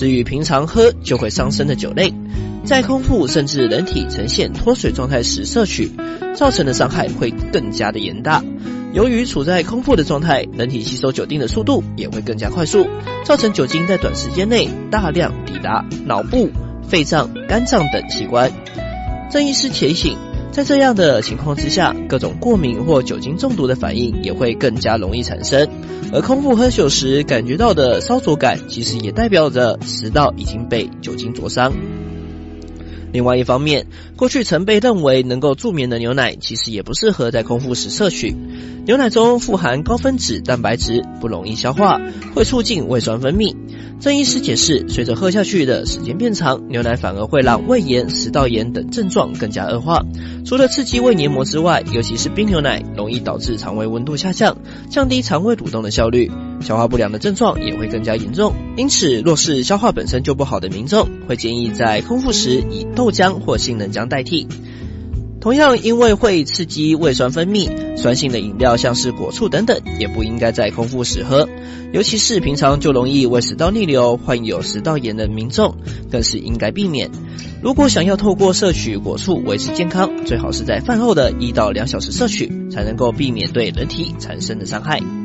至于平常喝就会伤身的酒类，在空腹甚至人体呈现脱水状态时摄取，造成的伤害会更加的严大。由于处在空腹的状态，人体吸收酒精的速度也会更加快速，造成酒精在短时间内大量抵达脑部、肺脏、肝脏等器官。郑医师提醒，在这样的情况之下，各种过敏或酒精中毒的反应也会更加容易产生，而空腹喝酒时感觉到的烧灼感，其实也代表着食道已经被酒精灼伤。另外一方面，过去曾被认为能够助眠的牛奶，其实也不适合在空腹时摄取。牛奶中富含高分子蛋白质，不容易消化，会促进胃酸分泌。郑医师解释，随着喝下去的时间变长，牛奶反而会让胃炎、食道炎等症状更加恶化。除了刺激胃黏膜之外，尤其是冰牛奶容易导致肠胃温度下降，降低肠胃蠕动的效率，消化不良的症状也会更加严重。因此，若是消化本身就不好的民众，会建议在空腹时以豆浆或杏仁浆代替。同样，因为会刺激胃酸分泌，酸性的饮料像是果醋等等，也不应该在空腹时喝。尤其是平常就容易胃食道逆流、患有食道炎的民众，更是应该避免。如果想要透过摄取果醋维持健康，最好是在饭后的1到2小时摄取，才能够避免对人体产生的伤害。